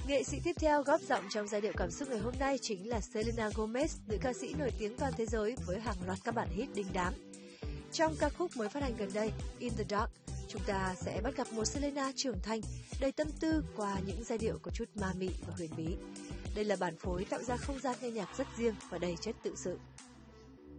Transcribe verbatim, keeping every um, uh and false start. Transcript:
Nghệ sĩ tiếp theo góp giọng trong giai điệu cảm xúc ngày hôm nay chính là Selena Gomez, nữ ca sĩ nổi tiếng toàn thế giới với hàng loạt các bản hit đình đám. Trong ca khúc mới phát hành gần đây, In the Dark, chúng ta sẽ bắt gặp một Selena trưởng thành, đầy tâm tư qua những giai điệu có chút ma mị và huyền bí. Đây là bản phối tạo ra không gian nghe nhạc rất riêng và đầy chất tự sự.